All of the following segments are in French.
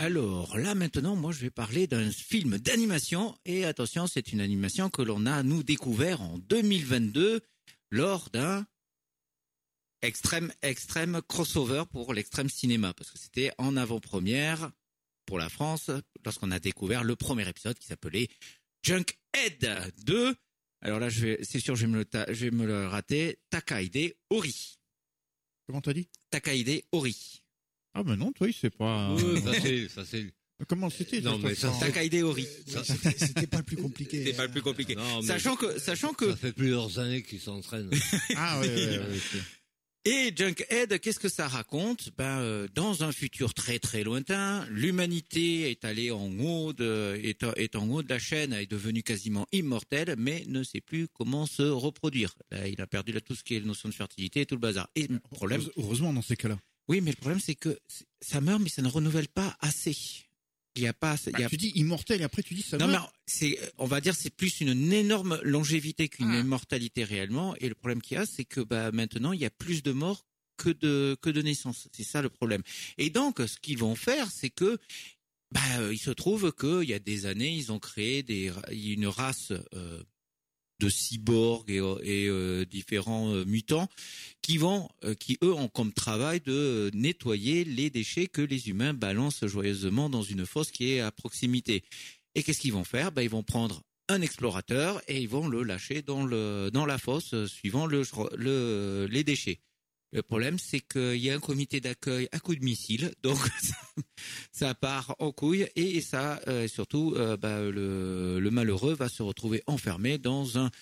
Alors là maintenant, moi je vais parler d'un film d'animation et attention, c'est une animation que l'on a nous découvert en 2022 lors d'un extrême crossover pour l'extrême cinéma parce que c'était en avant-première pour la France lorsqu'on a découvert le premier épisode qui s'appelait Junkhead 2. Alors là c'est sûr je vais me le rater. Takahide Ori. Comment t'as dit? Takahide Ori. Ah ben non, toi, c'est pas... ça c'est. Comment c'était? Non, mais ça, Takahide Ori. C'était pas le plus compliqué. C'était pas le plus compliqué. Non, mais sachant que ça fait plusieurs années qu'ils s'entraînent. Ah ouais. Et Junkhead, qu'est-ce que ça raconte? Dans un futur très très lointain, l'humanité est allée en haut est en haut de la chaîne, est devenue quasiment immortelle, mais ne sait plus comment se reproduire. Là, il a perdu là tout ce qui est notion de fertilité et tout le bazar. Et le problème, Heureusement dans ces cas-là. oui, mais le problème c'est que ça meurt, mais ça ne renouvelle pas assez. Il y a pas. Tu dis immortel et après tu dis ça Non, mais meurt. on va dire, c'est plus une énorme longévité qu'une immortalité réellement. Et le problème qu'il y a, c'est que maintenant, il y a plus de morts que de naissances. C'est ça le problème. Et donc, ce qu'ils vont faire, c'est que il se trouve qu'il y a des années, ils ont créé une race de cyborgs et différents mutants qui eux ont comme travail de nettoyer les déchets que les humains balancent joyeusement dans une fosse qui est à proximité. Et qu'est-ce qu'ils vont faire? Ils vont prendre un explorateur et ils vont le lâcher dans la fosse suivant les déchets. Le problème, c'est qu'il y a un comité d'accueil à coups de missile, donc ça part en couille et ça, surtout, le malheureux va se retrouver enfermé dans un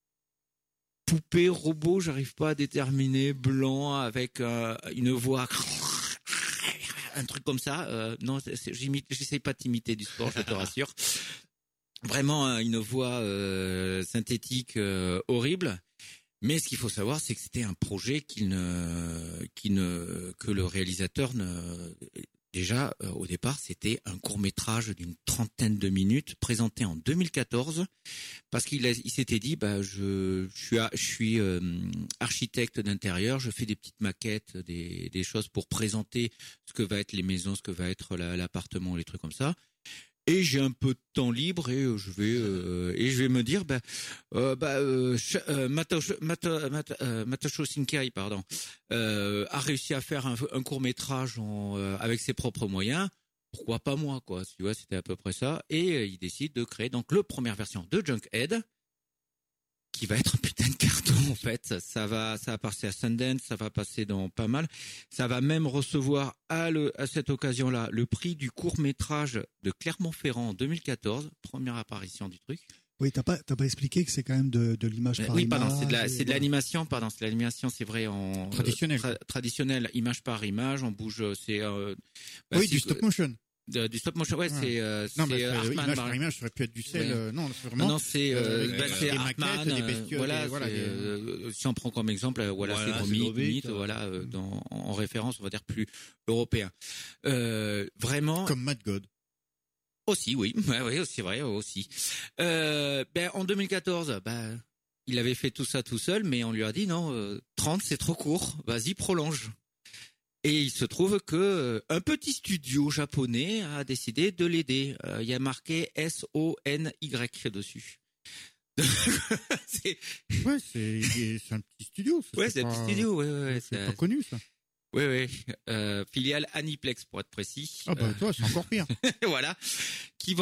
poupée robot, j'arrive pas à déterminer, blanc avec une voix, un truc comme ça. Non, j'essaie pas d'imiter du sport, je te rassure. Vraiment une voix synthétique horrible. Mais ce qu'il faut savoir, c'est que c'était un projet que le réalisateur déjà au départ, c'était un court-métrage d'une 30aine de minutes présenté en 2014 parce qu'il s'était dit je suis architecte d'intérieur, je fais des petites maquettes, des choses pour présenter ce que va être les maisons, ce que va être l'appartement, les trucs comme ça. Et j'ai un peu de temps libre et je vais me dire Matoshi Shinkai a réussi à faire un court-métrage avec ses propres moyens. Pourquoi pas moi, quoi? Tu vois, c'était à peu près ça. Et il décide de créer donc la première version de Junkhead, qui va être un putain de carton en fait. Ça va passer à Sundance, ça va passer dans pas mal. Ça va même recevoir à cette occasion-là le prix du court-métrage de Clermont-Ferrand en 2014, première apparition du truc. Oui, t'as pas expliqué que c'est quand même de l'image par image. Oui, pardon, c'est de l'animation, c'est de l'animation, c'est vrai, en traditionnel, image par image, on bouge, oui, du stop motion. Du stop motion, ouais, c'est Hartman, image par image, ça aurait pu être du sel. Non, c'est vraiment. Non, c'est Hartman. Des bestioles, voilà, si on prend comme exemple, c'est Gromit, en référence, on va dire plus européen. Vraiment. Comme Mad God. Aussi, oui, c'est vrai, aussi. En 2014, il avait fait tout ça tout seul, mais on lui a dit non, 30 c'est trop court, vas-y prolonge. Et il se trouve que un petit studio japonais a décidé de l'aider. Il y a marqué SONY dessus. c'est un petit studio. Ça, c'est un petit studio. Ouais. C'est pas connu ça. Oui. Filiale Aniplex pour être précis. Ah toi c'est encore pire. Voilà. Il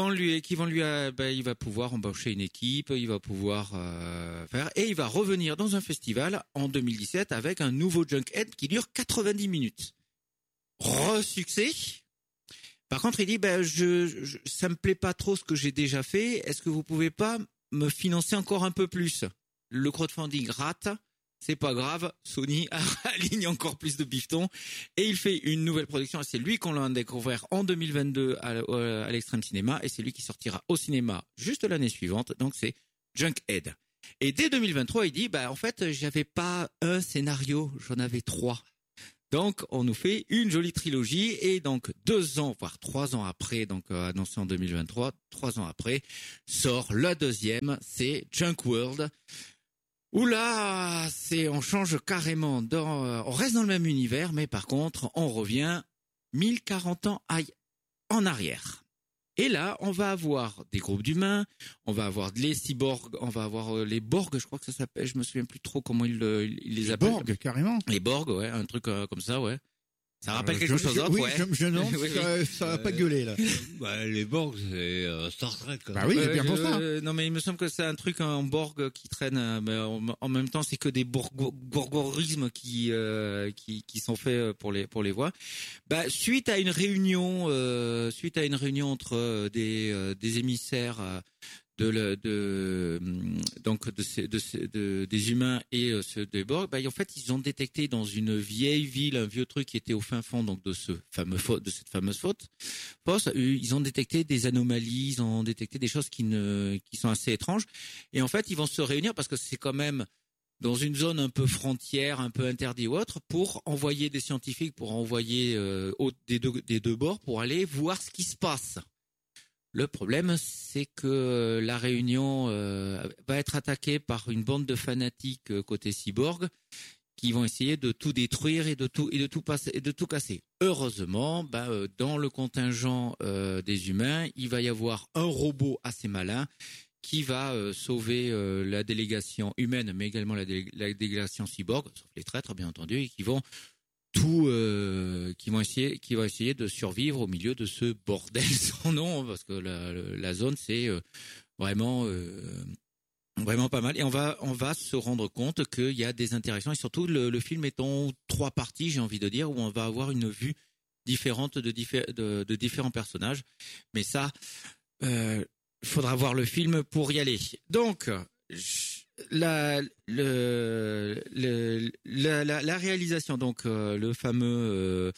va pouvoir embaucher une équipe, il va pouvoir faire, et il va revenir dans un festival en 2017 avec un nouveau Junkhead qui dure 90 minutes. Re-succès. Par contre, il dit, ça me plaît pas trop ce que j'ai déjà fait, est-ce que vous pouvez pas me financer encore un peu plus? Le crowdfunding rate. C'est pas grave, Sony aligne encore plus de bifetons et il fait une nouvelle production. C'est lui qu'on l'a découvert en 2022 à l'Extrême Cinéma et c'est lui qui sortira au cinéma juste l'année suivante. Donc c'est Junkhead. Et dès 2023, il dit en fait, j'avais pas un scénario, j'en avais 3. Donc on nous fait une jolie trilogie et donc 2 ans voire 3 ans après, donc annoncé en 2023, 3 ans après, sort la deuxième, c'est Junkworld. Oula, on change carrément on reste dans le même univers, mais par contre, on revient 1040 ans. Aïe. en arrière. Et là, on va avoir des groupes d'humains, on va avoir les cyborgs, on va avoir les Borg, je crois que ça s'appelle, je me souviens plus trop comment ils les appellent. Borg, carrément. Les Borg, ouais, un truc comme ça, ouais. Ça rappelle quelque chose d'autre, oui, ouais. Oui, ça va pas gueuler, là. Bah, les Borg, c'est Star Trek. Bah oui, c'est bien pour ça. Non, mais il me semble que c'est un truc en Borg qui traîne, mais en même temps, c'est que des borgorismes qui sont faits pour les voix. Bah, suite à une réunion entre des émissaires des humains et ceux des Borg, bah, en fait, ils ont détecté dans une vieille ville, un vieux truc qui était au fin fond donc de cette fameuse fosse, ils ont détecté des anomalies, ils ont détecté des choses qui sont assez étranges. Et en fait, ils vont se réunir parce que c'est quand même dans une zone un peu frontière, un peu interdite ou autre, pour envoyer des scientifiques, pour envoyer des deux bords pour aller voir ce qui se passe. Le problème, c'est que la Réunion va être attaquée par une bande de fanatiques côté cyborg qui vont essayer de tout détruire et de tout casser. Heureusement, dans le contingent des humains, il va y avoir un robot assez malin qui va sauver la délégation humaine, mais également la délégation cyborg, sauf les traîtres bien entendu, et qui vont qui va essayer de survivre au milieu de ce bordel sans nom, parce que la zone c'est vraiment pas mal. Et on va se rendre compte qu'il y a des interactions, et surtout le film est en 3 parties, j'ai envie de dire, où on va avoir une vue différente de différents personnages. Mais ça, faudra voir le film pour y aller. Donc, la réalisation, donc le fameux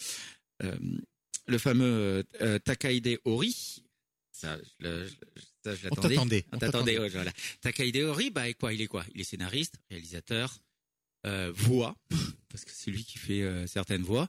Takahide Ori, ça je l'attendais. On t'attendait, ouais, voilà. Takahide Ori, il est scénariste, réalisateur, voix, parce que c'est lui qui fait certaines voix.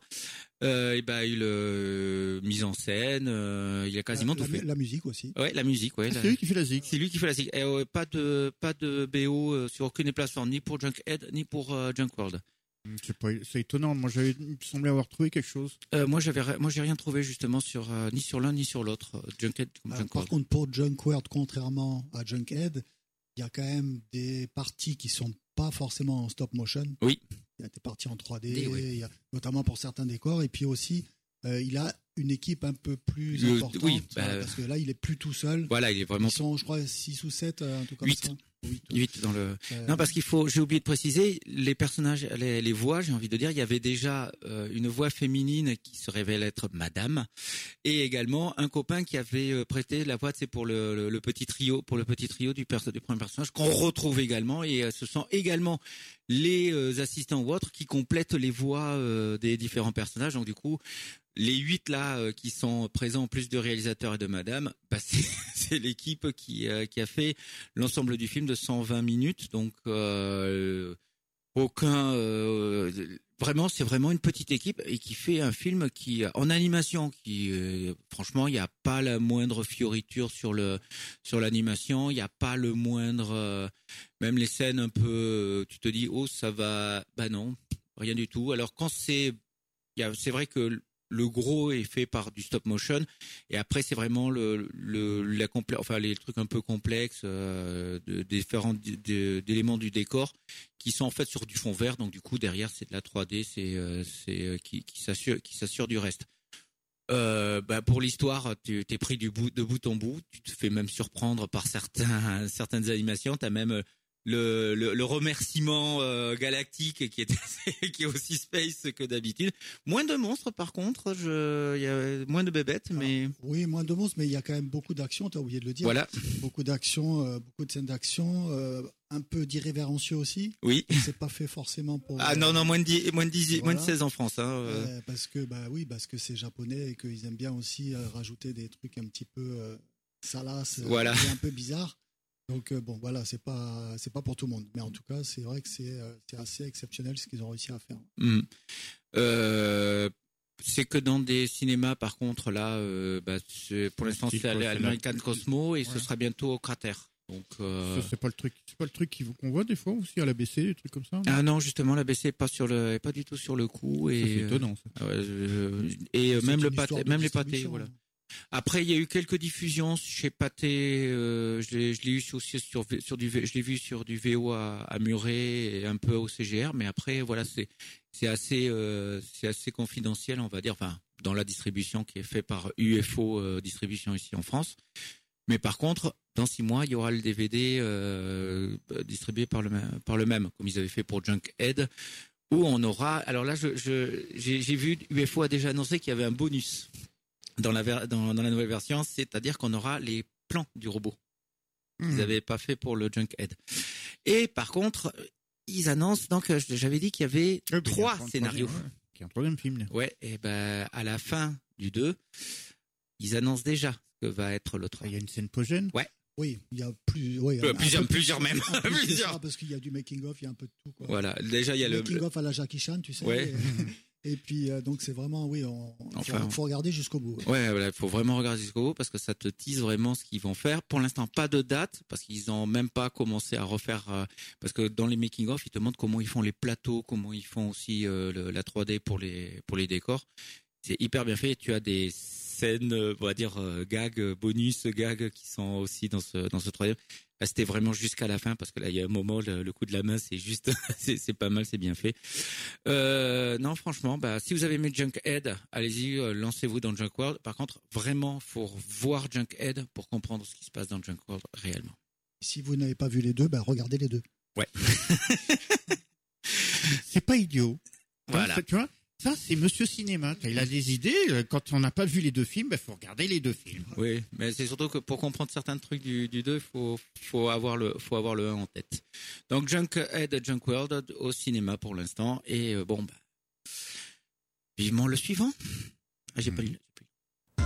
Il mise en scène, il a quasiment tout fait. La musique aussi. Ouais, la musique, ouais. C'est lui qui fait la zik. C'est lui qui fait la zik. Et pas de BO sur aucune des plateformes, ni pour Junkhead, ni pour Junkworld. C'est étonnant. Moi, il me semblait avoir trouvé quelque chose. Moi, j'ai rien trouvé justement ni sur l'un ni sur l'autre. Junkhead comme Junkworld. Par contre, pour Junkworld, contrairement à Junkhead, il y a quand même des parties qui sont pas forcément en stop motion. Oui. Il y a des parties en 3D, oui. Notamment pour certains décors. Et puis aussi, il a une équipe un peu plus importante. Oui, parce que là, il est plus tout seul. Voilà, il est vraiment. Ils sont, je crois, 6 ou 7, un truc comme 8. ça. 8 dans le. Non, parce j'ai oublié de préciser, les personnages, les voix, j'ai envie de dire, il y avait déjà une voix féminine qui se révèle être Madame, et également un copain qui avait prêté la voix, c'est pour le petit trio, du premier personnage qu'on retrouve également, et ce sont également les assistants ou autres qui complètent les voix des différents personnages. Donc du coup, les 8 là qui sont présents en plus de réalisateurs et de Madame, c'est l'équipe qui a fait l'ensemble du film de 120 minutes. Donc vraiment, c'est vraiment une petite équipe et qui fait un film qui en animation qui franchement, il n'y a pas la moindre fioriture sur l'animation, il n'y a pas le moindre même les scènes un peu tu te dis ça va, non, rien du tout. Alors quand c'est vrai que le gros est fait par du stop motion, et après c'est vraiment les trucs un peu complexes différents d'éléments du décor qui sont en fait sur du fond vert, donc du coup derrière c'est de la 3D, qui s'assure du reste. Pour l'histoire, tu t'es pris de bout en bout, tu te fais même surprendre par certaines animations, t'as même le remerciement galactique qui est aussi space que d'habitude. Moins de monstres par contre, il y a moins de bébêtes, mais oui, moins de monstres, mais il y a quand même beaucoup d'action, t'as oublié de le dire. Voilà. Beaucoup d'action, beaucoup de scènes d'action, un peu d'irrévérencieux aussi. Oui. C'est pas fait forcément pour. Non, moins de 16 en France, hein. Parce que c'est japonais et qu'ils aiment bien aussi rajouter des trucs un petit peu salaces, voilà. Et un peu bizarres. Donc voilà, c'est pas pour tout le monde, mais en tout cas c'est vrai que c'est assez exceptionnel ce qu'ils ont réussi à faire. C'est que dans des cinémas par contre là, pour l'instant c'est à l'American Cosmo et ce sera bientôt au Cratère. Donc c'est pas le truc qu'on voit des fois aussi à l'ABC, des trucs comme ça. Ah non, justement l'ABC est pas du tout sur le coup, et c'est étonnant ça. et même les pâtés, voilà. Après, il y a eu quelques diffusions chez Pathé. Je l'ai eu aussi je l'ai vu sur du VO à Muret et un peu au CGR. Mais après, voilà, c'est assez confidentiel, on va dire. Enfin, dans la distribution qui est faite par UFO distribution ici en France. Mais par contre, dans 6 mois, il y aura le DVD distribué par le même, comme ils avaient fait pour Junkhead, où on aura. Alors là, j'ai vu UFO a déjà annoncé qu'il y avait un bonus dans la nouvelle version, c'est-à-dire qu'on aura les plans du robot qu'ils n'avaient pas fait pour le Junkhead. Et par contre, ils annoncent donc, j'avais dit qu'il y avait 3 scénarios. Il y a un troisième film. Là. Ouais, et ben à la fin du 2, ils annoncent déjà que va être l'autre. Il y a une scène post-gène. Ouais. Oui, il y a plusieurs même. Plusieurs. Parce qu'il y a du making-of, il y a un peu de tout. Quoi. Voilà, déjà il y a le making-of à la Jackie Chan, tu sais. Ouais. Et puis, donc c'est vraiment, oui, faut regarder jusqu'au bout. Ouais, voilà, il faut vraiment regarder jusqu'au bout parce que ça te tease vraiment ce qu'ils vont faire. Pour l'instant, pas de date parce qu'ils n'ont même pas commencé à refaire. Parce que dans les making-of, ils te montrent comment ils font les plateaux, comment ils font aussi la 3D pour les décors. C'est hyper bien fait. Tu as des scènes, on va dire bonus gags qui sont aussi dans ce 3D. Là, c'était vraiment jusqu'à la fin parce que là il y a un moment le coup de la main c'est juste c'est pas mal, c'est bien fait. Non franchement, si vous avez aimé Junkhead, allez-y, lancez-vous dans Junkworld. Par contre, vraiment faut voir Junkhead pour comprendre ce qui se passe dans Junkworld réellement. Si vous n'avez pas vu les deux, regardez les deux. Ouais. C'est pas idiot. Voilà. Tu vois, ça c'est Monsieur Cinéma. Il a des idées. Quand on n'a pas vu les 2 films, faut regarder les 2 films. Oui, mais c'est surtout que pour comprendre certains trucs du 2, faut avoir le 1 en tête. Donc Junkhead, Junkworld au cinéma pour l'instant et vivement le suivant. Ah, j'ai pas lu.